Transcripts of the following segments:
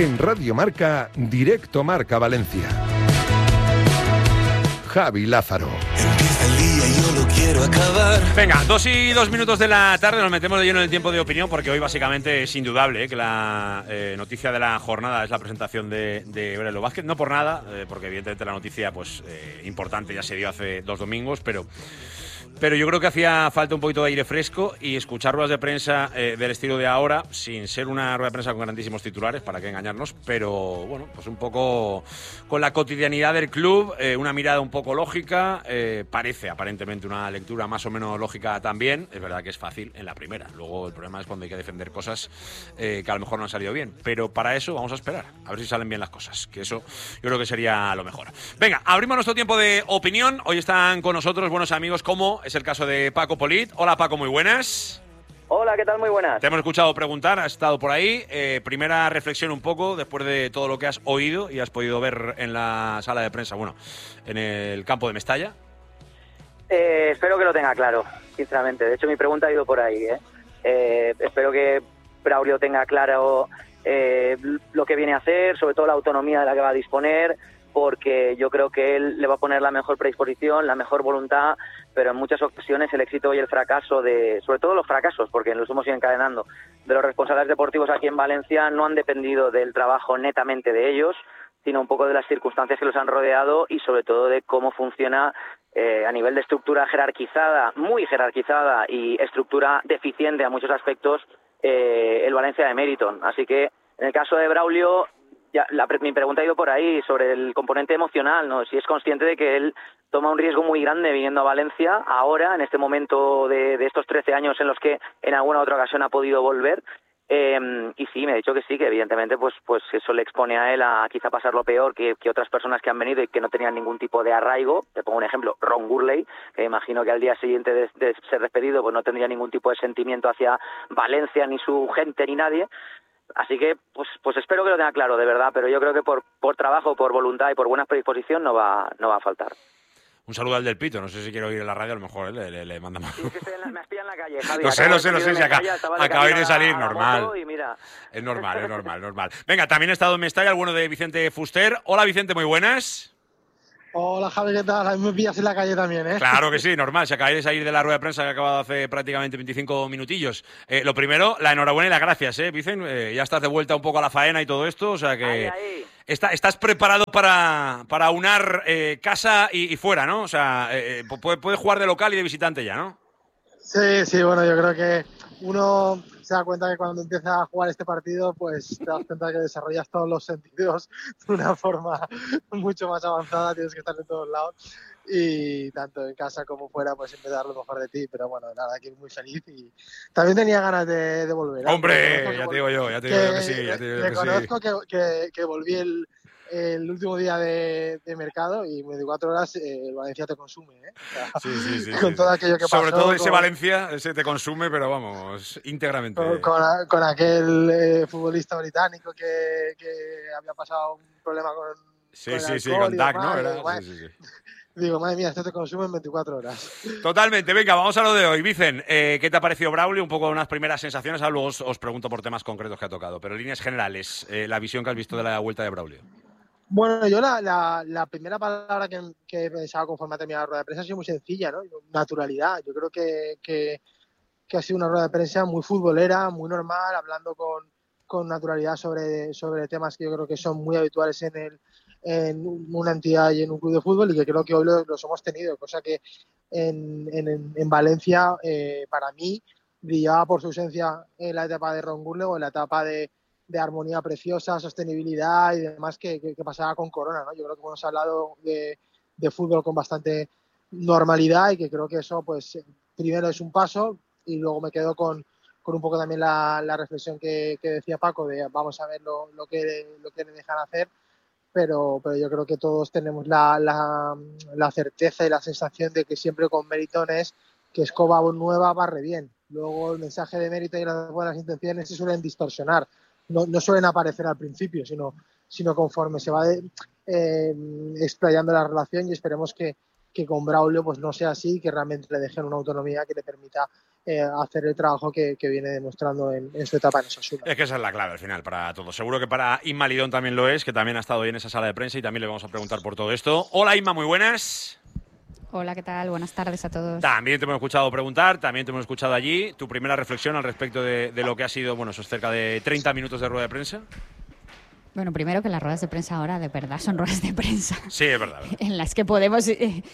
En Radio Marca, Directo Marca Valencia. Javi Lázaro. Empieza el día y yo lo quiero acabar. Venga, 2:02 de la tarde, nos metemos de lleno en el tiempo de opinión porque hoy básicamente es indudable que la noticia de la jornada es la presentación de Braulio Vázquez. No por nada, porque evidentemente la noticia importante ya se dio hace 2 domingos, pero yo creo que hacía falta un poquito de aire fresco y escuchar ruedas de prensa del estilo de ahora, sin ser una rueda de prensa con grandísimos titulares, para qué engañarnos, pero bueno, pues un poco con la cotidianidad del club, una mirada un poco lógica, parece aparentemente una lectura más o menos lógica también. Es verdad que es fácil en la primera, luego el problema es cuando hay que defender cosas que a lo mejor no han salido bien, pero para eso vamos a esperar, a ver si salen bien las cosas, que eso yo creo que sería lo mejor. Venga, abrimos nuestro tiempo de opinión. Hoy están con nosotros buenos amigos como es el caso de Paco Polit. Hola Paco, muy buenas. Hola, ¿qué tal? Muy buenas. Te hemos escuchado preguntar, has estado por ahí. Primera reflexión un poco después de todo lo que has oído y has podido ver en la sala de prensa, bueno, en el campo de Mestalla. Espero que lo tenga claro, sinceramente. De hecho, mi pregunta ha ido por ahí. Espero que Braulio tenga claro lo que viene a hacer, sobre todo la autonomía de la que va a disponer, porque yo creo que él le va a poner la mejor predisposición, la mejor voluntad, pero en muchas ocasiones el éxito y el fracaso sobre todo los fracasos, porque los hemos ido encadenando, de los responsables deportivos aquí en Valencia no han dependido del trabajo netamente de ellos, sino un poco de las circunstancias que los han rodeado y sobre todo de cómo funciona a nivel de estructura jerarquizada, muy jerarquizada y estructura deficiente a muchos aspectos, el Valencia de Meriton. Así que en el caso de Braulio, mi pregunta ha ido por ahí, sobre el componente emocional, ¿no? Si es consciente de que él toma un riesgo muy grande viniendo a Valencia, ahora, en este momento de estos 13 años en los que en alguna otra ocasión ha podido volver. Y sí, me ha dicho que sí, que evidentemente pues eso le expone a él a quizá pasarlo peor que otras personas que han venido y que no tenían ningún tipo de arraigo. Te pongo un ejemplo, Ron Gurley, que imagino que al día siguiente de ser despedido pues no tendría ningún tipo de sentimiento hacia Valencia, ni su gente, ni nadie. Así que pues espero que lo tenga claro, de verdad, pero yo creo que por trabajo, por voluntad y por buena predisposición no va a faltar. Un saludo al del Pito, no sé si quiero oír en la radio, a lo mejor le mandamos. Sí, es que me espía en la calle, Javi. Lo sé, si acabáis de salir, normal. Mira. Es normal. Venga, también ha estado en Mestalla el bueno de Vicente Fuster. Hola Vicente, muy buenas. Hola Javi, ¿qué tal? A mí me pillas en la calle también, ¿eh? Claro que sí, normal. Si acabáis de salir de la rueda de prensa que ha acabado hace prácticamente 25 minutillos. Lo primero, la enhorabuena y las gracias, Vicente. Ya estás de vuelta un poco a la faena y todo esto, o sea que ahí. Estás preparado para unar casa y fuera, ¿no? O sea, puedes jugar de local y de visitante ya, ¿no? Sí, bueno, yo creo que uno se da cuenta que cuando empieza a jugar este partido, pues te das cuenta que desarrollas todos los sentidos de una forma mucho más avanzada, tienes que estar en todos lados y tanto en casa como fuera, pues siempre dar lo mejor de ti, pero bueno, nada, aquí muy feliz y también tenía ganas de volver. ¡Hombre! Ya te digo yo que sí. Reconozco que volví el último día de mercado y 24 horas el Valencia te consume, ¿eh? O sea, sí. Con todo aquello que pasó. Sobre todo ese Valencia, ese te consume, pero vamos, íntegramente. Con aquel futbolista británico que había pasado un problema con con Dak, ¿no? Sí. Digo, madre mía, esto te consume en 24 horas. Totalmente. Venga, vamos a lo de hoy. Vicen, ¿qué te ha parecido Braulio? Un poco unas primeras sensaciones. Ahora luego os pregunto por temas concretos que ha tocado. Pero en líneas generales, la visión que has visto de la vuelta de Braulio. Bueno, yo la primera palabra que he pensado conforme ha terminado la rueda de prensa ha sido muy sencilla, ¿no? Naturalidad. Yo creo que ha sido una rueda de prensa muy futbolera, muy normal, hablando con naturalidad sobre temas que yo creo que son muy habituales en una entidad y en un club de fútbol y que creo que hoy los hemos tenido, cosa que en Valencia para mí brillaba por su ausencia en la etapa de Ron Gurley o en la etapa de armonía preciosa, sostenibilidad y demás que pasaba con Corona, ¿no? Yo creo que hemos hablado de fútbol con bastante normalidad y que creo que eso pues primero es un paso y luego me quedo con un poco también la reflexión que decía Paco de vamos a ver lo que le dejan hacer, pero yo creo que todos tenemos la certeza y la sensación de que siempre con Meriton es que escoba nueva barre bien. Luego el mensaje de mérito y las buenas intenciones se suelen distorsionar. No suelen aparecer al principio, sino conforme se va explayando la relación y esperemos que con Braulio pues no sea así, que realmente le dejen una autonomía que le permita hacer el trabajo que viene demostrando en su etapa en Osasuna. Es que esa es la clave al final para todos. Seguro que para Inma Lidón también lo es, que también ha estado hoy en esa sala de prensa y también le vamos a preguntar por todo esto. Hola Inma, muy buenas. Hola, ¿qué tal? Buenas tardes a todos. También te hemos escuchado preguntar, también te hemos escuchado allí. Tu primera reflexión al respecto de lo que ha sido, bueno, esos cerca de 30 minutos de rueda de prensa. Bueno, primero que las ruedas de prensa ahora de verdad son ruedas de prensa. Sí, es verdad. En las que podemos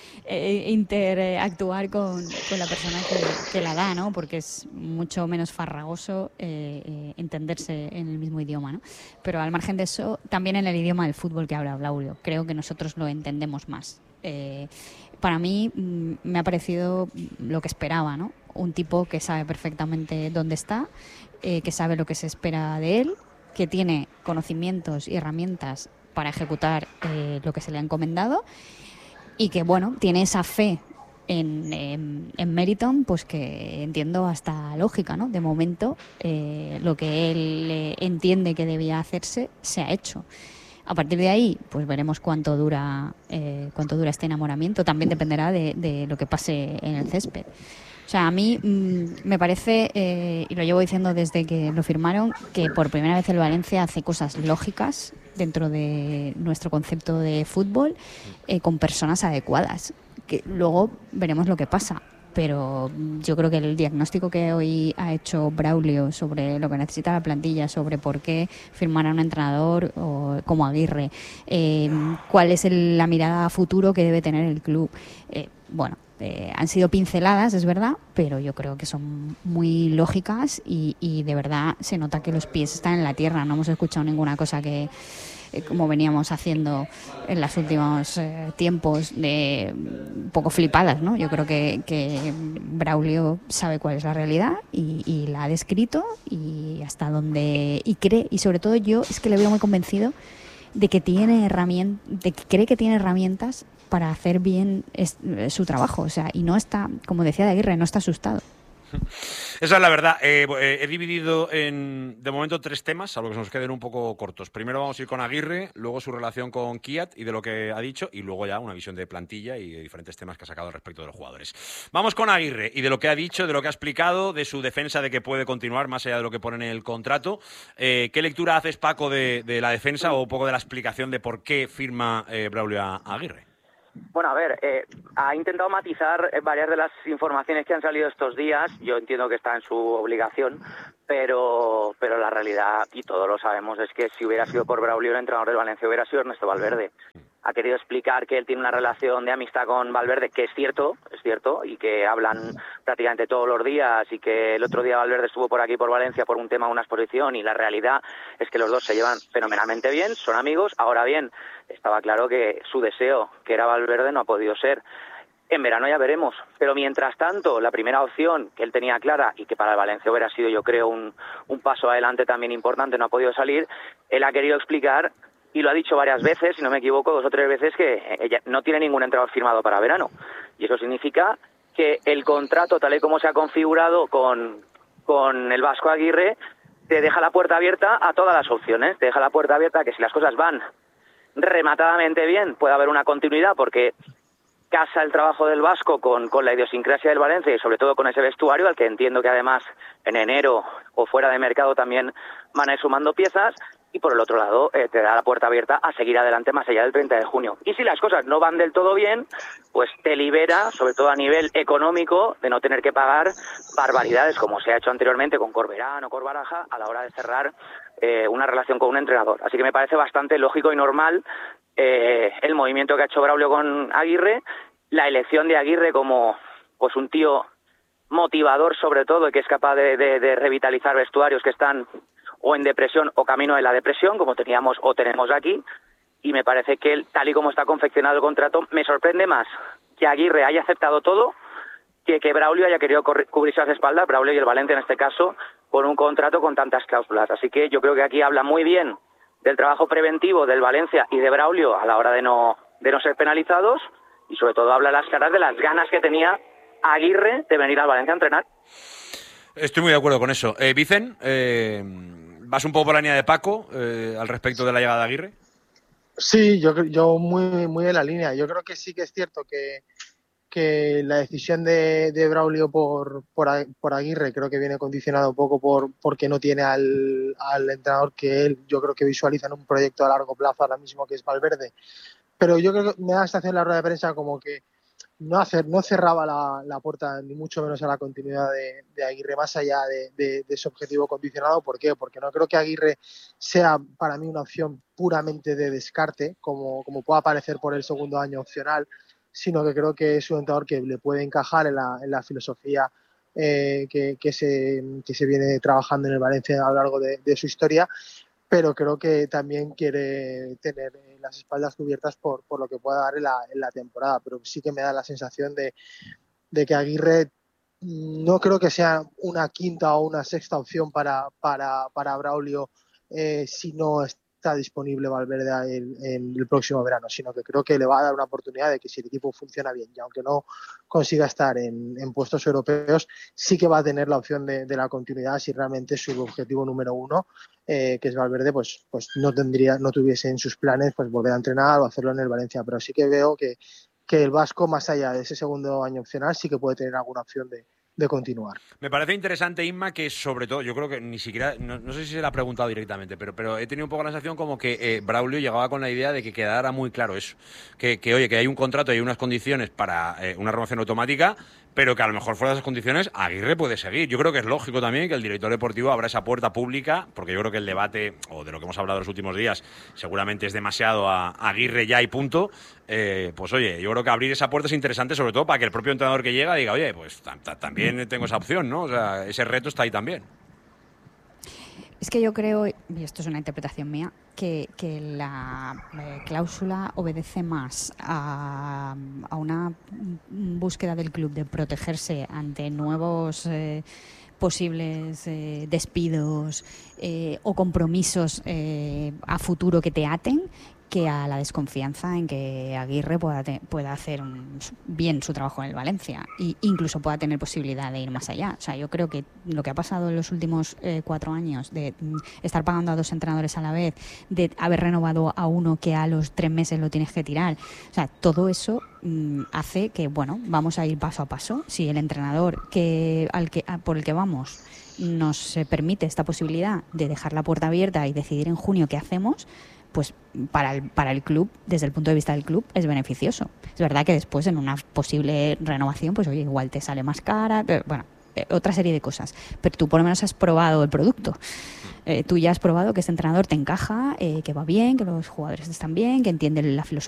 interactuar con la persona que la da, ¿no? Porque es mucho menos farragoso entenderse en el mismo idioma, ¿no? Pero al margen de eso, también en el idioma del fútbol que habla Braulio, creo que nosotros lo entendemos más. Para mí me ha parecido lo que esperaba, ¿no? Un tipo que sabe perfectamente dónde está, que sabe lo que se espera de él, que tiene conocimientos y herramientas para ejecutar lo que se le ha encomendado y que, bueno, tiene esa fe en Meriton, pues que entiendo hasta lógica, ¿no? De momento, lo que él entiende que debía hacerse se ha hecho. A partir de ahí, pues veremos cuánto dura este enamoramiento. También dependerá de lo que pase en el césped. O sea, a mí me parece, y lo llevo diciendo desde que lo firmaron, que por primera vez el Valencia hace cosas lógicas dentro de nuestro concepto de fútbol, con personas adecuadas. Que luego veremos lo que pasa. Pero yo creo que el diagnóstico que hoy ha hecho Braulio sobre lo que necesita la plantilla, sobre por qué firmar a un entrenador como Aguirre, cuál es la mirada a futuro que debe tener el club, han sido pinceladas, es verdad, pero yo creo que son muy lógicas y de verdad se nota que los pies están en la tierra. No hemos escuchado ninguna cosa que, como veníamos haciendo en los últimos tiempos, de un poco flipadas, ¿no? Yo creo que Braulio sabe cuál es la realidad y la ha descrito y hasta donde cree, y sobre todo yo es que le veo muy convencido de que cree que tiene herramientas para hacer bien su trabajo, o sea, y no está, como decía de Aguirre, no está asustado. Esa es la verdad. He dividido de momento 3 temas, salvo que se nos queden un poco cortos. Primero vamos a ir con Aguirre, luego su relación con Kiat y de lo que ha dicho, y luego ya una visión de plantilla y de diferentes temas que ha sacado respecto de los jugadores. Vamos con Aguirre y de lo que ha dicho, de lo que ha explicado, de su defensa de que puede continuar más allá de lo que pone en el contrato. ¿Qué lectura haces, Paco, de la defensa o un poco de la explicación de por qué firma Braulio a Aguirre? Bueno, a ver, ha intentado matizar varias de las informaciones que han salido estos días. Yo entiendo que está en su obligación, pero la realidad, y todos lo sabemos, es que si hubiera sido por Braulio, el entrenador del Valencia hubiera sido Ernesto Valverde. Ha querido explicar que él tiene una relación de amistad con Valverde, que es cierto, y que hablan prácticamente todos los días, y que el otro día Valverde estuvo por aquí, por Valencia, por un tema, una exposición, y la realidad es que los dos se llevan fenomenalmente bien, son amigos. Ahora bien, estaba claro que su deseo, que era Valverde, no ha podido ser. En verano ya veremos, pero mientras tanto, la primera opción que él tenía clara y que para el Valencia hubiera sido, yo creo, un paso adelante también importante, no ha podido salir. Él ha querido explicar, y lo ha dicho varias veces, si no me equivoco, 2 o 3 veces, que ella no tiene ningún entrenador firmado para verano. Y eso significa que el contrato, tal y como se ha configurado con el Vasco Aguirre, te deja la puerta abierta a todas las opciones. Te deja la puerta abierta a que si las cosas van rematadamente bien, puede haber una continuidad, porque casa el trabajo del Vasco con la idiosincrasia del Valencia y sobre todo con ese vestuario, al que entiendo que además en enero o fuera de mercado también van a ir sumando piezas. Y por el otro lado, te da la puerta abierta a seguir adelante más allá del 30 de junio. Y si las cosas no van del todo bien, pues te libera, sobre todo a nivel económico, de no tener que pagar barbaridades, como se ha hecho anteriormente con Corberán o Corbaraja, a la hora de cerrar una relación con un entrenador. Así que me parece bastante lógico y normal el movimiento que ha hecho Braulio con Aguirre, la elección de Aguirre como pues un tío motivador sobre todo, y que es capaz de revitalizar vestuarios que están o en depresión o camino de la depresión, como teníamos o tenemos aquí. Y me parece que tal y como está confeccionado el contrato, me sorprende más que Aguirre haya aceptado todo que Braulio haya querido cubrirse las espaldas, Braulio y el Valencia en este caso, con un contrato con tantas cláusulas. Así que yo creo que aquí habla muy bien del trabajo preventivo del Valencia y de Braulio a la hora de no ser penalizados, y sobre todo habla a las caras de las ganas que tenía Aguirre de venir al Valencia a entrenar. Estoy muy de acuerdo con eso. Vicen, ¿vas un poco por la línea de Paco al respecto de la llegada de Aguirre? Sí, yo muy en la línea. Yo creo que sí que es cierto que que la decisión de Braulio por Aguirre creo que viene condicionada un poco porque no tiene al entrenador que él, yo creo que visualiza en un proyecto a largo plazo ahora mismo, que es Valverde. Pero yo creo que me da la sensación en la rueda de prensa como que no cerraba la puerta ni mucho menos a la continuidad de Aguirre, más allá de ese objetivo condicionado. ¿Por qué? Porque no creo que Aguirre sea para mí una opción puramente de descarte, como pueda parecer por el segundo año opcional, sino que creo que es un entrenador que le puede encajar en la filosofía que se viene trabajando en el Valencia a lo largo de su historia, pero creo que también quiere tener las espaldas cubiertas por lo que pueda dar en la temporada. Pero sí que me da la sensación de que Aguirre no creo que sea una quinta o una sexta opción para Braulio si no está disponible Valverde en el próximo verano, sino que creo que le va a dar una oportunidad de que si el equipo funciona bien y aunque no consiga estar en puestos europeos, sí que va a tener la opción de la continuidad si realmente su objetivo número uno, que es Valverde, pues no tuviese en sus planes pues volver a entrenar o hacerlo en el Valencia. Pero sí que veo que el vasco, más allá de ese segundo año opcional, sí que puede tener alguna opción de continuar. Me parece interesante, Inma, que sobre todo, yo creo que ni siquiera, no sé si se le ha preguntado directamente, pero he tenido un poco la sensación como que Braulio llegaba con la idea de que quedara muy claro eso, que oye, que hay un contrato y hay unas condiciones para una renovación automática, pero que a lo mejor fuera de esas condiciones Aguirre puede seguir. Yo creo que es lógico también que el director deportivo abra esa puerta pública, porque yo creo que el debate, o de lo que hemos hablado los últimos días, seguramente es demasiado a Aguirre ya y punto. Pues oye, yo creo que abrir esa puerta es interesante, sobre todo para que el propio entrenador que llega diga, oye, pues también tengo esa opción, ¿no? O sea, ese reto está ahí también. Es que yo creo, y esto es una interpretación mía, que la cláusula obedece más a una búsqueda del club de protegerse ante nuevos posibles despidos o compromisos a futuro que te aten, que a la desconfianza en que Aguirre pueda hacer bien su trabajo en el Valencia e incluso pueda tener posibilidad de ir más allá. O sea, yo creo que lo que ha pasado en los últimos 4 años, de estar pagando a 2 entrenadores a la vez, de haber renovado a uno que a los 3 meses lo tienes que tirar, o sea, todo eso hace que, bueno, vamos a ir paso a paso. Si el entrenador por el que vamos nos permite esta posibilidad de dejar la puerta abierta y decidir en junio qué hacemos, pues para el club, desde el punto de vista del club, es beneficioso. Es verdad que después en una posible renovación, pues oye, igual te sale más cara, bueno, otra serie de cosas. Pero tú por lo menos has probado el producto. Tú ya has probado que este entrenador te encaja, que va bien, que los jugadores están bien, que entienden la filosofía